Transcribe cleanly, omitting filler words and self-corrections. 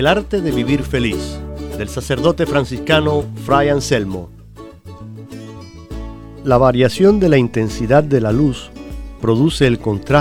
El arte de vivir feliz, del sacerdote franciscano Fray Anselmo. La variación de la intensidad de la luz produce el contraste